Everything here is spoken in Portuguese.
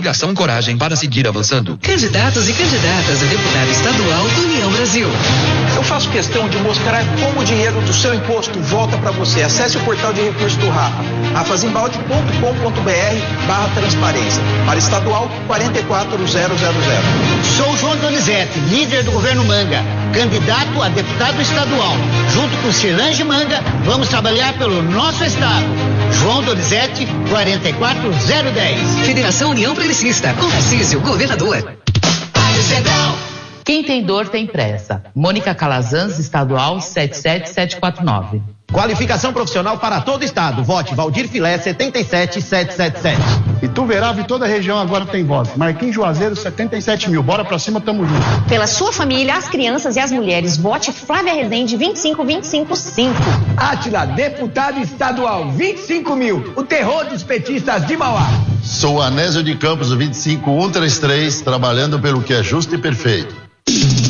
obrigação, coragem para seguir avançando. Candidatos e candidatas a deputado estadual do União Brasil. Eu faço questão de mostrar como o dinheiro do seu imposto volta para você. Acesse o portal de recursos do Rafa, rafazembalde.com.br/transparência. Para estadual, 44000. Sou João Donizete, líder do governo Manga, candidato a deputado estadual. Junto com Cilange Manga, vamos trabalhar pelo nosso estado. João Donizete, 44010. Federação União Progressista, com Tarcísio, governador. Rádio Central. Quem tem dor tem pressa. Mônica Calazans, estadual 77749. Qualificação profissional para todo o estado. Vote Valdir Filé 77777. Ituverava e toda a região agora tem voto. Marquinhos Juazeiro 77.000. Bora pra cima, tamo junto. Pela sua família, as crianças e as mulheres, vote Flávia Rezende 25255. Átila, deputado estadual 25.000. O terror dos petistas de Mauá. Sou Anésio de Campos 25133, trabalhando pelo que é justo e perfeito.